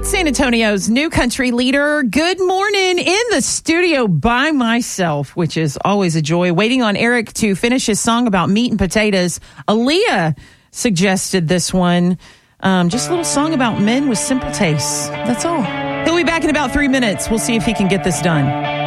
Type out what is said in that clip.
right, San Antonio's new country leader. Good morning, in the studio by myself, which is always a joy. Waiting on Eric to finish his song about meat and potatoes. Aaliyah suggested this one. Just a little song about men with simple tastes. That's all. He'll be back in about 3 minutes. We'll see if he can get this done.